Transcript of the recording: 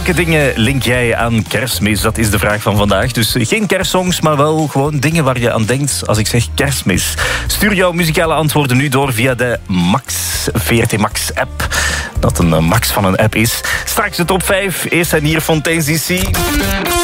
Welke dingen link jij aan kerstmis? Dat is de vraag van vandaag. Dus geen kerstsongs, maar wel gewoon dingen waar je aan denkt als ik zeg kerstmis. Stuur jouw muzikale antwoorden nu door via de VRT Max app. Dat een max van een app is. Straks de top 5. Eerst zijn hier Fontaine's DC.